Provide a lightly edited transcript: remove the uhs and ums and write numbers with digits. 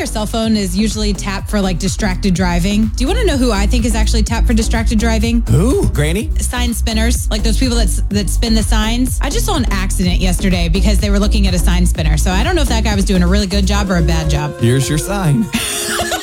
your cell phone is usually tapped for like distracted driving? Do you want to know who I think is actually tapped for distracted driving? Who? Granny? Sign spinners, like those people that spin the signs. I just saw an accident yesterday because they were looking at a sign spinner. So I don't know if that guy was doing a really good job or a bad job. Here's your sign.